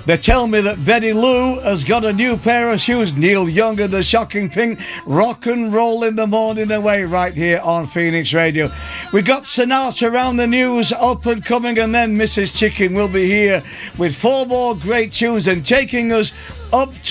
They tell me that Betty Lou has got a new pair of shoes. Neil Young and the Shocking Pink. Rock and roll in the morning away right here on Phoenix Radio. We got Sinatra around the news up and coming, and then Mrs. Chicken will be here with 4 more great tunes and taking us up to